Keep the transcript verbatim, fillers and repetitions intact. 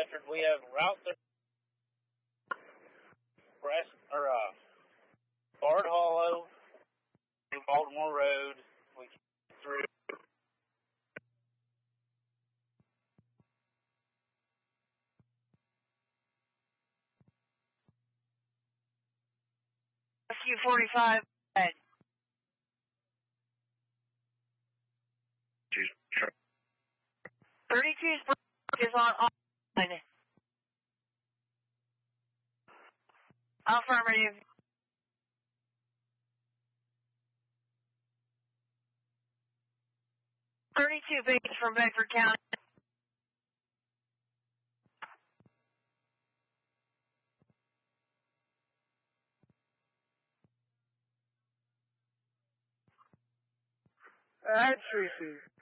Bedford. We have Route Press or uh, Bard Hollow, New Baltimore Road. We can get through. Rescue forty-five. thirty-two's is on offline. Affirmative. thirty-two base from Bedford County. That's Tracy.